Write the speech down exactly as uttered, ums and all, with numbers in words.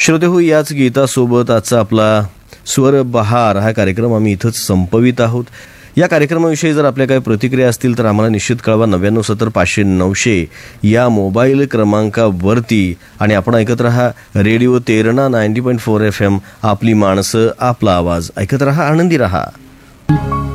श्रोतेहो, याच गीतासोबत आजचा आपला स्वर बहार हा कार्यक्रम आम्ही इथंच संपवित आहोत. या कार्यक्रमाविषयी जर आपल्या काही प्रतिक्रिया असतील तर आम्हाला निश्चित कळवा नव्याण्णव सत्तर पाचशे नऊशे या मोबाईल क्रमांकावरती. आणि आपण ऐकत रहा radio Terna ninety point four F M, आपली माणसं आपला आवाज. ऐकत रहा, आनंदी रहा.